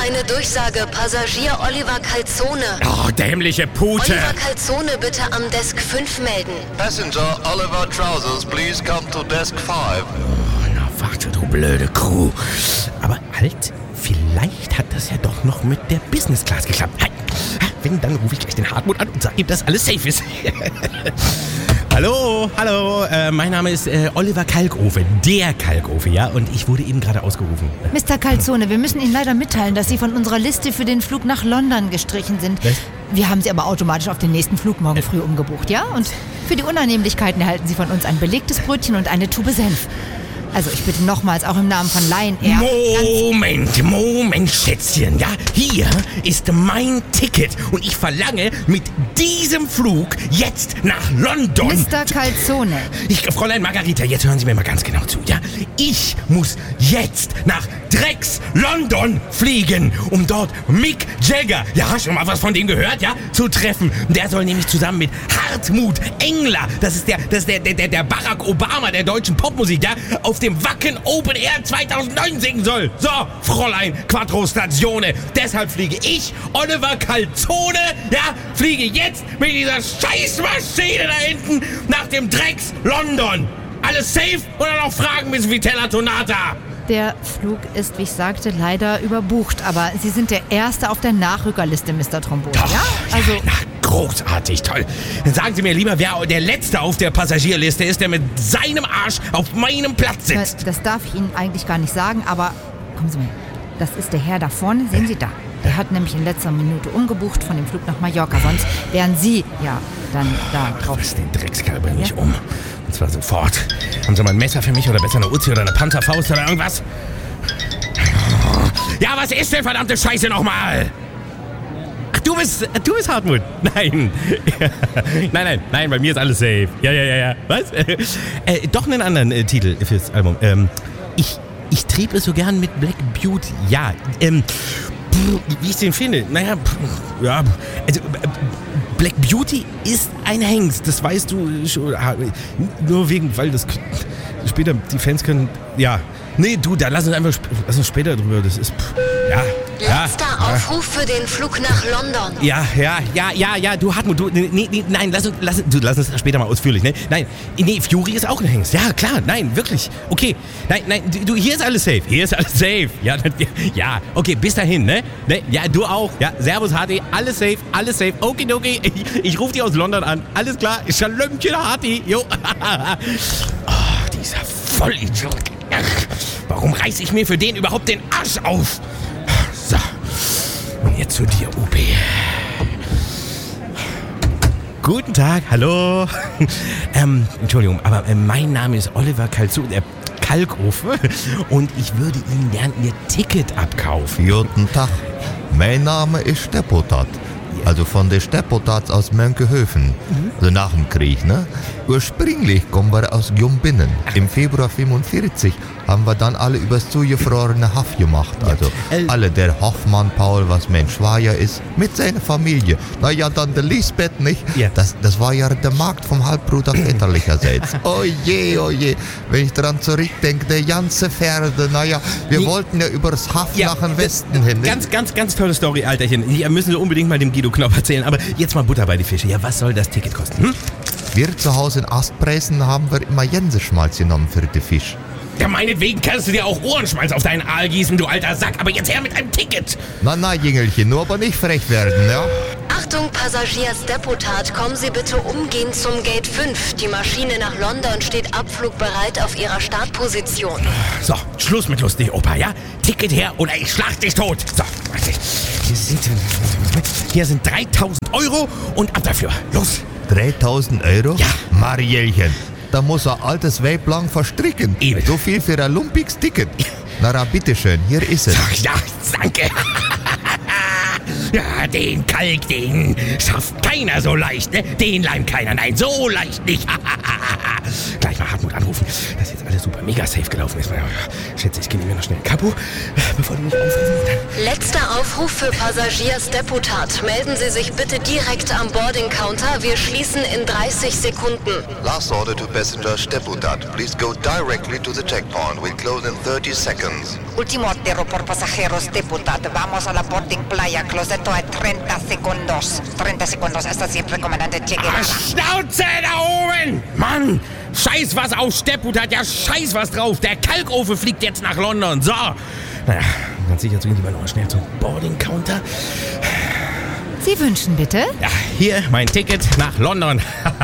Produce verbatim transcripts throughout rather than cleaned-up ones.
eine Durchsage. Passagier Oliver Calzone. Oh, dämliche Pute. Oliver Calzone bitte am Desk fünf melden. Passenger Oliver Trousers, please come to Desk five. Oh, na warte, du blöde Kuh. Aber halt, vielleicht hat das ja doch noch mit der Business Class geklappt. Halt. Wenn, dann rufe ich gleich den Hartmut an und sage ihm, dass alles safe ist. Hallo, hallo, äh, mein Name ist äh, Oliver Kalkofe, der Kalkofe, ja, und ich wurde eben gerade ausgerufen. Mister Calzone, wir müssen Ihnen leider mitteilen, dass Sie von unserer Liste für den Flug nach London gestrichen sind. Was? Wir haben Sie aber automatisch auf den nächsten Flug morgen früh umgebucht, ja? Und für die Unannehmlichkeiten erhalten Sie von uns ein belegtes Brötchen und eine Tube Senf. Also ich bitte nochmals auch im Namen von Lion Air... Moment, Moment, Schätzchen, ja, hier ist mein Ticket und ich verlange mit diesem Flug jetzt nach London. Mister Calzone. Ich, Fräulein Margarita, jetzt hören Sie mir mal ganz genau zu, ja? Ich muss jetzt nach Drecks London fliegen, um dort Mick Jagger, ja, schon mal was von dem gehört, ja, zu treffen. Der soll nämlich zusammen mit Hartmut Engler, das ist der, das ist der, der, der Barack Obama der deutschen Popmusik, ja, auf dem Wacken Open Air zweitausendneun singen soll. So, Fräulein Quattro Statione, deshalb fliege ich, Oliver Calzone, ja, fliege jetzt mit dieser Scheißmaschine da hinten nach dem Drecks London. Alles safe oder noch Fragen, Miss Vitella Tonata? Der Flug ist, wie ich sagte, leider überbucht. Aber Sie sind der Erste auf der Nachrückerliste, Mister Trombone, Doch, ja? Also, ja, na, großartig, toll. Dann sagen Sie mir lieber, wer der Letzte auf der Passagierliste ist, der mit seinem Arsch auf meinem Platz das, sitzt. das darf ich Ihnen eigentlich gar nicht sagen, aber kommen Sie mal. Das ist der Herr da vorne, sehen Sie da. Der hat nämlich in letzter Minute umgebucht von dem Flug nach Mallorca. Sonst wären Sie ja dann da drauf. Was den Dreckskerl bringe ich um. Und zwar sofort. Haben Sie mal ein Messer für mich oder besser eine Uzi oder eine Panzerfaust oder irgendwas? Ja, was ist denn verdammte Scheiße nochmal? Ach, du bist, du bist Hartmut. Nein. nein, nein, nein, bei mir ist alles safe. Ja, ja, ja, ja. Was? äh, doch einen anderen äh, Titel fürs Album. Ähm, ich, ich trieb es so gern mit Black Beauty. Ja, ähm, wie ich den finde? Naja, ja, also Black Beauty ist ein Hengst, das weißt du schon. Nur wegen, weil das später die Fans können, ja. Nee, du, da lass uns einfach lass uns später drüber, das ist, ja. Letzter ja, Aufruf für den Flug nach London. Ja, ja, ja, ja, ja, du Hartmut, du, nee, nee, nein, lass uns, lass, du, lass uns später mal ausführlich, ne? Nein, nee, Fury ist auch ein Hengst, ja, klar, nein, wirklich, okay, nein, nein, du, hier ist alles safe, hier ist alles safe, ja, ja, okay, bis dahin, ne? ne? Ja, du auch, ja, Servus Harti, alles safe, alles safe, okay, okay, ich, ich rufe dich aus London an, alles klar, Schalömchen Harti, jo. Oh, dieser Vollidiot, warum reiß ich mir für den überhaupt den Arsch auf? So, und jetzt zu dir, U P. Guten Tag, hallo. ähm, Entschuldigung, aber äh, mein Name ist Oliver Calzone, äh, Kalkofe, und ich würde Ihnen gern Ihr Ticket abkaufen. Guten Tag, mein Name ist Steppotat. Also von der Steppotats aus Mönkehöfen. Mhm. Also nach dem Krieg, ne? Ursprünglich kommen wir aus Gumbinnen. Im Februar fünfundvierzig haben wir dann alle übers zugefrorene Haff gemacht. Also äh, alle, der Hoffmann Paul, was mein Schwager ist, mit seiner Familie. Naja, dann der Lisbeth, nicht? Ja. Das, das war ja der Markt vom Halbbruder väterlicherseits. Oh je, oh je. Wenn ich dran zurückdenke, der ganze Pferde, naja, wir nee. wollten ja übers Haff Ja, nach dem Westen hin. Ganz, nicht? ganz, ganz tolle Story, Alterchen. Die müssen wir unbedingt mal dem Guido Knopf erzählen. Aber jetzt mal Butter bei die Fische. Ja, was soll das Ticket kosten? Hm? Wir zu Hause in Astpreisen haben wir immer Jenseschmalz genommen für den Fisch. Ja, meinetwegen kannst du dir auch Ohrenschmalz auf deinen Aal gießen, du alter Sack. Aber jetzt her mit einem Ticket. Na, na, Jüngelchen, nur aber nicht frech werden, ja? Achtung, Passagier Steppotat, kommen Sie bitte umgehend zum Gate fünf. Die Maschine nach London steht abflugbereit auf Ihrer Startposition. So, Schluss mit lustig, Opa, ja? Ticket her oder ich schlag dich tot. So, warte. Hier sind, hier sind dreitausend Euro und ab dafür. Los. dreitausend Euro? Ja. Marielchen, da muss ein altes Weib lang verstricken. Eben. So viel für ein lumpiges Ticket. Na, na, bitteschön, hier ist es. Ach ja, danke. Ja, den Kalk, den schafft keiner so leicht, ne? Den leimt keiner, nein, so leicht nicht. Gleich mal Hartmut anrufen. Das ist jetzt alles super. mega safe gelaufen ist. Schätze, ich gehe mir noch schnell Kapo, bevor die mich aufrufen. Letzter Aufruf für Passagier Deputat. Melden Sie sich bitte direkt am Boarding Counter. Wir schließen in dreißig Sekunden. Last order to passenger Deputat. Please go directly to the checkpoint. We'll close in thirty seconds. Último ordero por pasajeros Deputat. Vamos a la boarding playa. Closeto a treinta segundos. treinta segundos. Estación Comandante Che Guevara. Schnauze da oben! Mann! Scheiß was auf Deputat, ja scheiß was drauf. Der Kalkofe fliegt jetzt nach London. So. Naja, ganz sicher gehen wir noch schnell zum Boarding Counter. Sie wünschen bitte? Ja, hier mein Ticket nach London.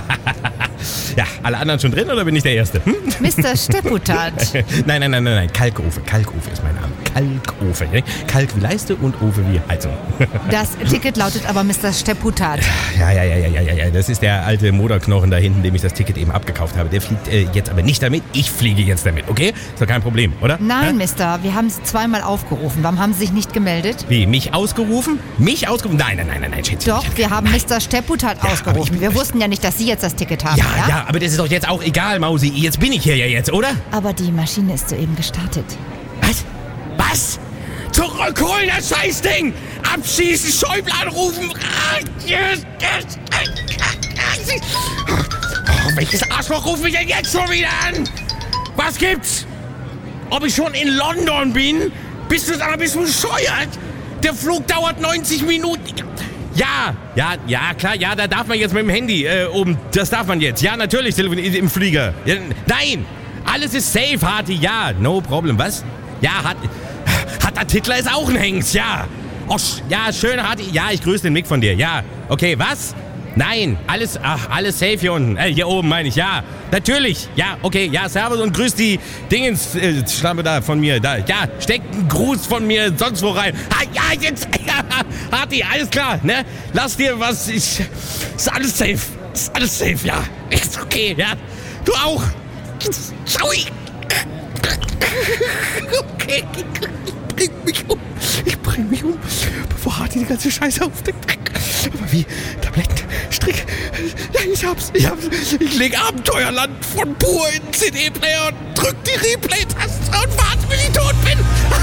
Ja, alle anderen schon drin oder bin ich der Erste? Hm? Mister Deputat. Nein, nein, nein, nein, nein. Kalkofe. Kalkofe ist mein Name. Kalkofe. Ne? Kalk wie Leiste und Ofe wie Heizung. Das Ticket lautet aber Mister Deputat. Ja, ja, ja, ja, ja, ja. Das ist der alte Moderknochen da hinten, dem ich das Ticket eben abgekauft habe. Der fliegt äh, jetzt aber nicht damit. Ich fliege jetzt damit, okay? Ist doch kein Problem, oder? Nein, ja? Mister. Wir haben Sie zweimal aufgerufen. Warum haben Sie sich nicht gemeldet? Wie, mich ausgerufen? Mich ausgerufen? Nein, nein, nein, nein, nein, Schätzchen. Doch, wir haben Mister Deputat Ja, ausgerufen. ich- Wir wussten ja nicht, dass Sie jetzt das Ticket haben. Ja, Ja, ja, aber das ist doch jetzt auch egal, Mausi. Jetzt bin ich hier ja jetzt, oder? Aber die Maschine ist soeben gestartet. Was? Was? Zurückholen, das Scheißding! Abschießen, Schäuble anrufen! Ah, yes, yes, yes. Oh, welches Arschloch ruft mich denn jetzt schon wieder an? Was gibt's? Ob ich schon in London bin? Bist du da, bist du bescheuert? Der Flug dauert neunzig Minuten. Ja, ja, ja, klar, ja, da darf man jetzt mit dem Handy äh, oben, das darf man jetzt. Ja, natürlich, telefonieren im Flieger. Ja, nein, alles ist safe, Harti, ja, no problem, was? Ja, hat, hat der Titler ist auch ein Hengst, ja. Oh, sch- ja, schön, Harti, ja, ich grüße den Mick von dir, ja. Okay, was? Nein, alles, ach, alles safe hier unten, äh, hier oben meine ich, ja. Natürlich, ja, okay, ja, servus und grüß die Dingens, äh, Schlampe da von mir, da, ja, steckt einen Gruß von mir sonst wo rein. Ah, ja, jetzt, ja, Harti, alles klar, ne? Lass dir was, ich, ist alles safe, ist alles safe, ja. Ist okay, ja. Du auch. Ciao. Okay, ich bring mich um, ich bring mich um, bevor Harti die ganze Scheiße aufdeckt. Aber wie? Tabletten, Strick, ja, ich hab's, ich hab's. Ich leg Abenteuerland von pur in den C D-Player und drück die Replay-Taste und warte, bis ich tot bin.